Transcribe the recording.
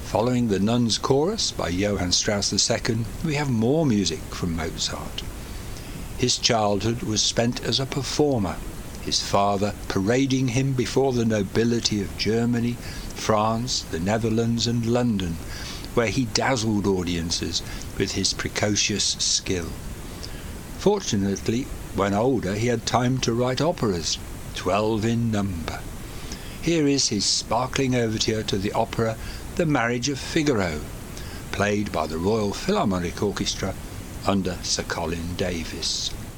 Following the Nun's Chorus by Johann Strauss II, we have more music from Mozart. His childhood was spent as a performer, his father parading him before the nobility of Germany, France, the Netherlands and London, where he dazzled audiences with his precocious skill. Fortunately, when older, he had time to write operas, 12 in number. Here is his sparkling overture to the opera The Marriage of Figaro, played by the Royal Philharmonic Orchestra under Sir Colin Davis.